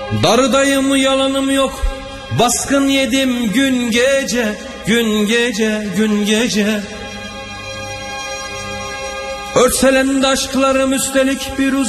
Darıdayım yalanım yok, baskın yedim gün gece, gün gece, gün gece. Örtselendi aşklarım üstelik bir